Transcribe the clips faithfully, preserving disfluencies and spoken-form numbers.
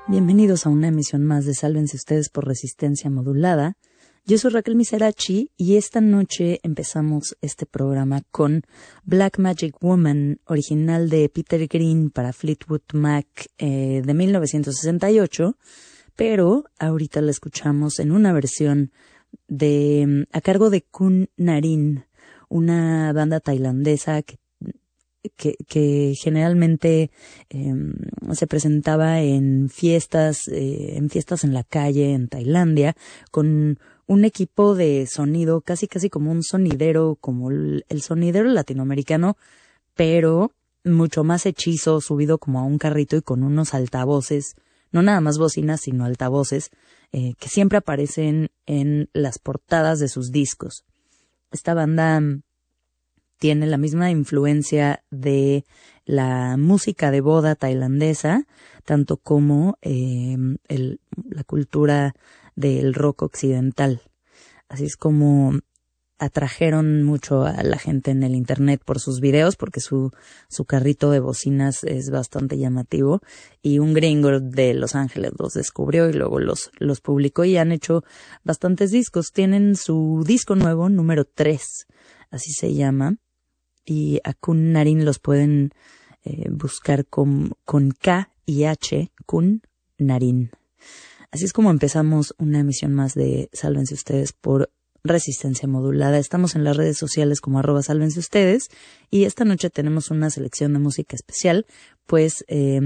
Bienvenidos a una emisión más de Sálvense Ustedes por Resistencia Modulada. Yo soy Raquel Miserachi y esta noche empezamos este programa con Black Magic Woman, original de Peter Green para Fleetwood Mac eh, de mil novecientos sesenta y ocho, pero ahorita la escuchamos en una versión de a cargo de Kun Narin, una banda tailandesa que Que, que generalmente eh, se presentaba en fiestas, eh, en fiestas en la calle en Tailandia, con un equipo de sonido casi casi como un sonidero, como el, el sonidero latinoamericano, pero mucho más hechizo, subido como a un carrito y con unos altavoces, no nada más bocinas, sino altavoces, eh, que siempre aparecen en las portadas de sus discos. Esta banda tiene la misma influencia de la música de boda tailandesa, tanto como eh, el, la cultura del rock occidental. Así es como atrajeron mucho a la gente en el internet por sus videos, porque su, su carrito de bocinas es bastante llamativo, y un gringo de Los Ángeles los descubrió y luego los, los publicó y han hecho bastantes discos. Tienen su disco nuevo, número tres, así se llama. Y a Kun Narin los pueden eh, buscar con, con K y H, Kun Narin. Así es como empezamos una emisión más de Sálvense Ustedes por Resistencia Modulada. Estamos en las redes sociales como arroba Sálvense Ustedes y esta noche tenemos una selección de música especial, pues eh,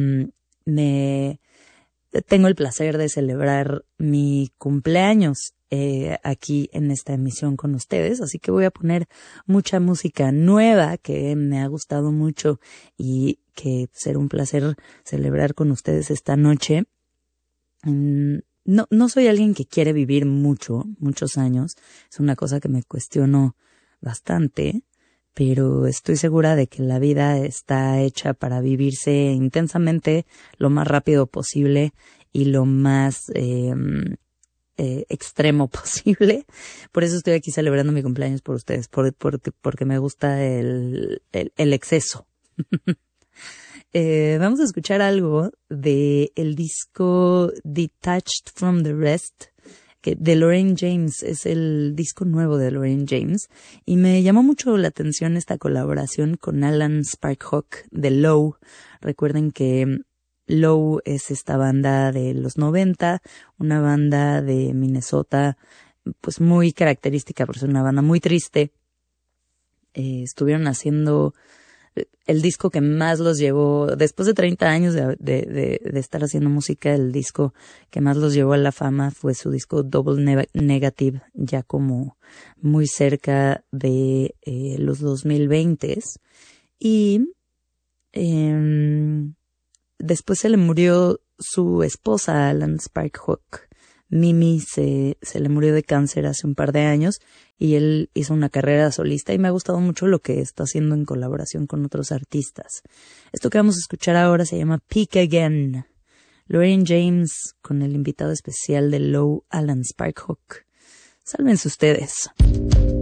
me tengo el placer de celebrar mi cumpleaños Eh, aquí en esta emisión con ustedes, así que voy a poner mucha música nueva que me ha gustado mucho y que será un placer celebrar con ustedes esta noche. Mm, no, no soy alguien que quiere vivir mucho, muchos años, es una cosa que me cuestiono bastante, pero estoy segura de que la vida está hecha para vivirse intensamente lo más rápido posible y lo más eh, Eh, extremo posible. Por eso estoy aquí celebrando mi cumpleaños por ustedes, por, por, porque me gusta el, el, el exceso. eh, vamos a escuchar algo de el disco Detached from the Rest, que de Lorraine James, es el disco nuevo de Lorraine James, y me llamó mucho la atención esta colaboración con Alan Sparkhawk de Low. Recuerden que Low es esta banda de los noventa, una banda de Minnesota, pues muy característica por ser una banda muy triste. Eh, estuvieron haciendo el disco que más los llevó, después de treinta años de, de, de, de estar haciendo música, el disco que más los llevó a la fama fue su disco Double Ne- Negative, ya como muy cerca de eh, los dos mil veinte. Y eh, después se le murió su esposa, Alan Sparkhawk. Mimi se, se le murió de cáncer hace un par de años y él hizo una carrera solista y me ha gustado mucho lo que está haciendo en colaboración con otros artistas. Esto que vamos a escuchar ahora se llama Peak Again. Lorraine James con el invitado especial de Low, Alan Sparkhawk. Sálvense ustedes.